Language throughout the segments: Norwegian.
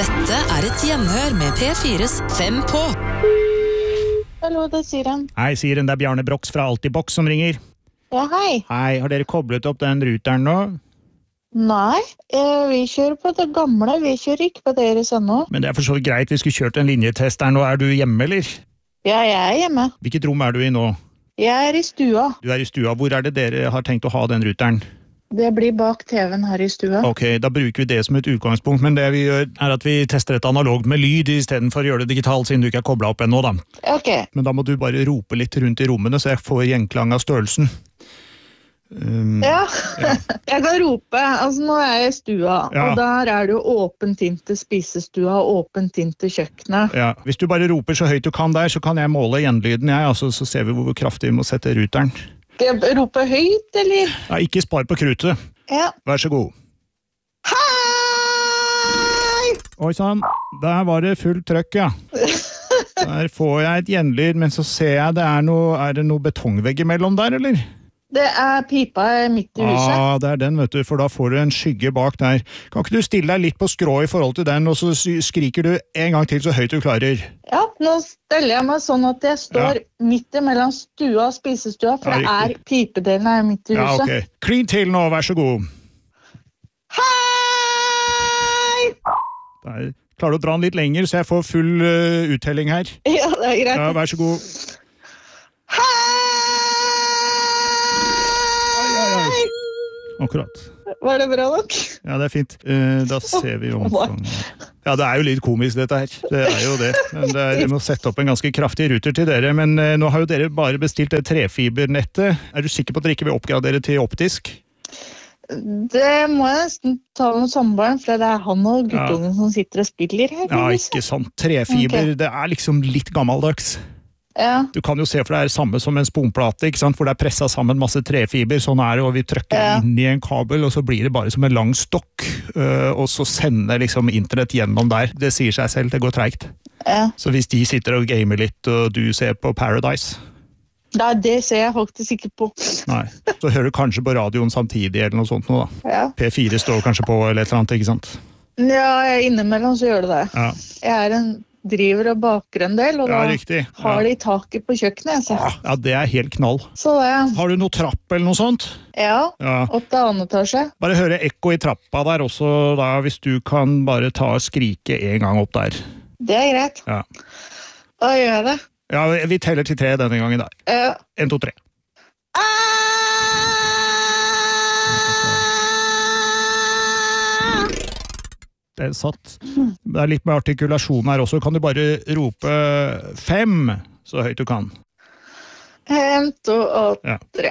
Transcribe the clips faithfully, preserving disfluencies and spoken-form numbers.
Dette er et gjenhør med P fires Fem på. Hallo, det er Siren. Hei, Siren, det er Bjarne Brox fra Altibox som ringer. Ja, hei. Hei, har dere koblet opp den ruteren nå? Nei, eh, vi kjører på det gamle, vi kjører ikke på deres ennå. Men det er for så vidt greit, vi skulle kjørt en linjetest her nå. Er du hjemme, eller? Ja, jeg er hjemme. Hvilket rom er du i nå? Jeg er i stua. Du er i stua. Hvor er det dere har tenkt å ha den ruteren? Det blir bak T V-en her i stua. Ok, da bruker vi det som et utgangspunkt, men det vi gjør er at vi tester et analogt med lyd i stedet for å gjøre det digitalt, siden du ikke er koblet opp ennå da. Ok. Men da må du bare rope litt rundt i rommene, så jeg får gjenklang av størrelsen. Um, Ja, ja. Jeg kan rope. Altså, nå er jeg i stua, Ja. og der er det jo åpent inn til spisestua, åpent inn til kjøkkenet. ja. Hvis du bare roper så høyt du kan der, så kan jeg måle gjenlyden, jeg, altså, så ser vi hvor kraftig vi må sette ruteren. Skal jeg rope høyt, eller? Ja, ikke spar på krutet. Ja. Vær så god. Hei! Oi sann, der var det fullt trøkk, ja. Der får jeg et gjenlyd, men så ser jeg det er noe, er det noe betongvegg imellom der, eller? Det er pipa midt i huset. Ja, det er den, vet du, for da får du en skygge bak der. Kan ikke du stille deg litt på skrå i forhold til den, og så skriker du en gang til så høyt du klarer? Ja, nå steller jeg meg sånn at jeg står Ja. midt mellom stua og spisestua, for Ja, det er riktig. pipedelen er midt i Ja, huset. ok. Klin til nå, vær så god. Hei! Der. Klarer du å dra den litt lenger, så jeg får full uh, uttelling her? Ja, det er greit. Ja, vær så god. Hei! Akkurat. Var det bra nok? Ja, det er fint. Eh, da ser vi omfanget. Ja, det er jo litt komisk dette her. Det er jo det. Men det er, vi må sette opp en ganske kraftig ruter til dere. Men eh, nå har jo dere bare bestilt det trefibernettet. Er du sikker på at dere ikke vil oppgradere til optisk? Det må jeg nesten ta med samboeren, for det er han og guttungen som sitter og spiller her. Ja, ikke sant. Trefiber, Ok. det er liksom litt gammeldags. Ja, Du kan jo se for det er samme som en sponplate, ikke sant? Hvor det er presset sammen masse trefiber, sånn er det, og vi trykker Ja. inn i en kabel, og så blir det bare som en lang stokk, øh, og så sender liksom internett gjennom der. Det sier seg selv, det går treigt. ja. Så hvis de sitter og gamer litt, og du ser på Paradise, Nei, det ser jeg faktisk ikke på. nei, så hører du kanskje på radioen samtidig, eller noe sånt nå da. Ja, P fire står kanskje på, eller et eller annet, ikke sant? ja jeg er innimellom så gjør det det. Ja, Jeg er en driver og baker en del, og ja da riktig. har Ja. de taket på kjøkkenet. Altså. Ah, ja, det er helt knall. Så det, Har du noe trapp eller noe sånt? ja, Ja. opp til annen etasje. Bare høre ekko i trappa der også, da, hvis du kan bare ta og skrike en gang opp der. Det er greit. Ja, Da gjør jeg det. ja vi teller til tre denne gangen da. Ja. En, to, tre. Det er satt. Det er litt med artikulasjon her også. Kan du bare rope fem, så høyt du kan? En, to og Ja. tre.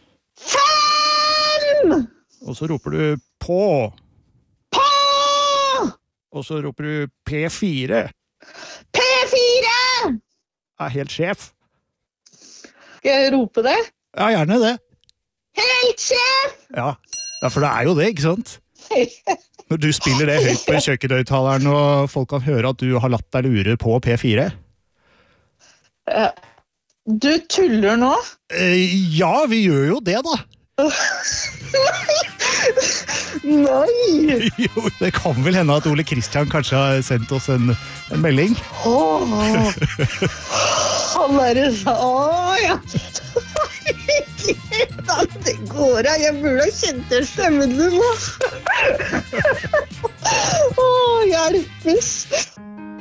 Fem! Og så roper du på. På! Og så roper du P fire. P fire! Er helt sjef. Skal jeg rope det? Ja, gjerne det. Helt sjef! Ja, ja for det er jo det, ikke sant? Når du spiller det høyt på kjøkkenhøyttaleren, og folk kan høre at du har latt deg lure på P fire. Ja. Du tuller nå? Eh, ja, vi gjør jo det da. Nei! Jo, det kan vel hende at Ole Kristian kanskje har sendt oss en, en melding. Åh, han er det sa. Åh, ja. Det går av. Jeg burde ha kjent den stemmen din nå. Åh, hjelpes.